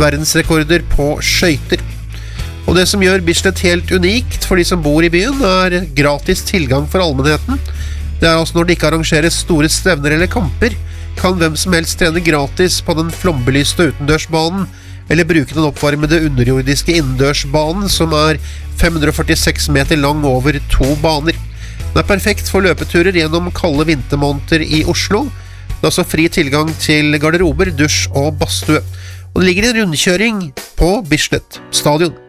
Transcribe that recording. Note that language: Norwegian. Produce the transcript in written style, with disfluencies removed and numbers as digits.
verdensrekorder på skøyter. Og det som gjør Bislett helt unikt for de som bor i byen, gratis tilgang for allmennheten. Det altså når det ikke arrangeres store stevner eller kamper, kan hvem som helst trene gratis på den flombelyste utendørsbanen, eller bruke den oppvarmede underjordiske innendørsbanen, som 546 meter lang over 2 baner. Den perfekt for løpeturer gjennom kalde vintermåneder i Oslo. Det også fri tilgang til garderober, dusj og badstue. Og det ligger en rundkjøring på Bislett stadion.